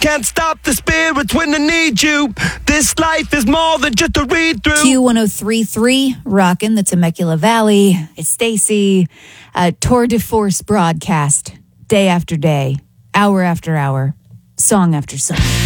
can't stop the spirits when they need you. This life is more than just a read through. Q1033, rockin' the Temecula Valley. It's Stacy. Tour de Force broadcast, day after day, hour after hour, song after song.